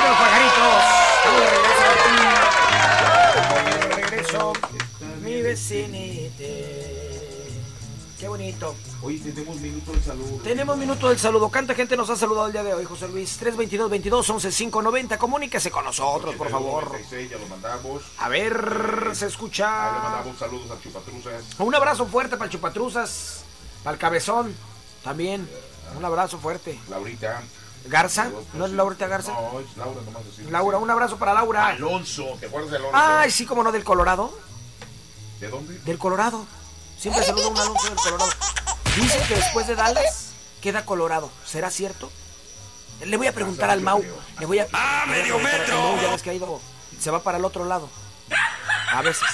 de los pajaritos. Estamos de regreso. Mi vecinite. Qué bonito. Hoy tenemos minuto del saludo. Tenemos minuto del saludo. ¿Cuánta gente nos ha saludado el día de hoy, José Luis? 322-22-11-590. Comuníquese con nosotros, por favor. 96, ya lo mandamos. A ver, se Ahí le escucha. mandamos saludos a Chupatruzas. Un abrazo fuerte para el Chupatruzas. Para el Cabezón. También. Un abrazo fuerte. Laurita. ¿Garza? ¿No es Laurita Garza? No, es Laura nomás así. Laura, un abrazo para Laura. Alonso, ¿te acuerdas de Alonso? Ay, sí, como no, del Colorado. ¿De dónde? Del Colorado. Siempre saludo a un Alonso del Colorado. Dicen que después de Dallas queda Colorado. ¿Será cierto? Le voy a preguntar al Mau. Le voy a medio metro! Mau, ya ves que ha ido. Se va para el otro lado. A veces.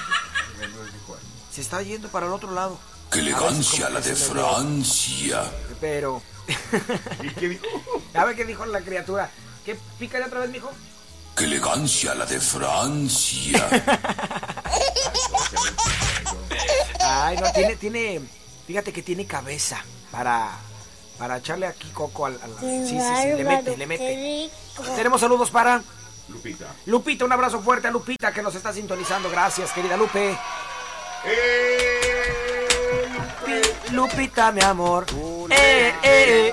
Se está yendo para el otro lado. ¡Qué elegancia la de Francia! Pero... ¿Y qué dijo? A ver qué dijo la criatura. ¿Qué? Pícale otra vez, mijo. ¡Qué elegancia la de Francia! Ay, no, tiene... Fíjate que tiene cabeza para echarle aquí coco al... Sí, le mete. Tenemos saludos para... Lupita, un abrazo fuerte a Lupita que nos está sintonizando. Gracias, querida Lupe. Lupita, mi amor. Lupe,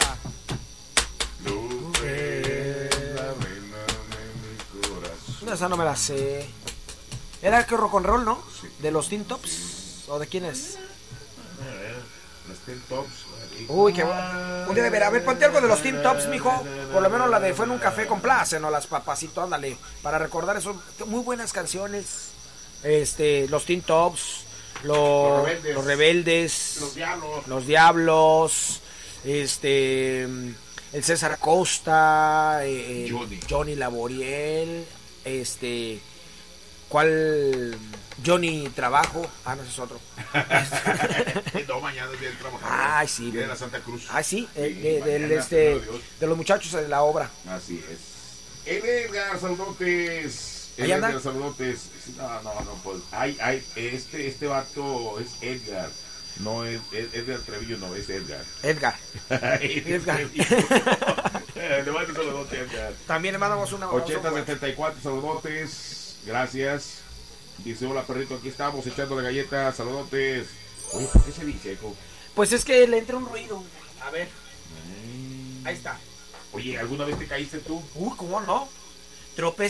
la reina de mi corazón. Esa no me la sé. Era que rock and roll, ¿no? Sí. ¿De los Teen Tops? ¿O de quién es? Los Teen Tops. Uy, qué bueno. Un día de ver, a ver, ponte algo de los Teen Tops, mijo. Por lo menos la de Fue en un café con Place, ¿no? Las Papacito, ándale. Para recordar eso, muy buenas canciones. Los Teen Tops, los Rebeldes, los Diablos, el César Acosta, Johnny Laboriel, ¿cuál? Johnny Trabajo. Ah, no, ese es otro. No, mañana es día del trabajador. Ay, sí. Día de la Santa Cruz. Ah, sí, mañana, de los muchachos de la obra. Así es. El Edgar, saludotes. ¿Ahí anda? Edgar, saludotes. No, pues. Este vato es Edgar. No es Edgar Trevillo, no, es Edgar. Edgar. Le mando un saludote, Edgar. También le mandamos una 8074, saludotes. Gracias. Dice, hola perrito, aquí estamos echándole galletas, saludotes. Oye, ¿por qué se dice eco? Pues es que le entra un ruido. A ver. Ahí está. Oye, ¿alguna vez te caíste tú? Uy, ¿cómo no? Tropecé